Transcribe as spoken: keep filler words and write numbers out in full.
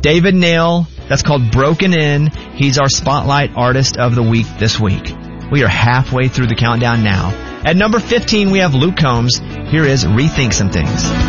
David Nail, that's called Broken In. He's our Spotlight Artist of the Week this week. We are halfway through the countdown now. At number fifteen, we have Luke Combs. Here is Rethink Some Things.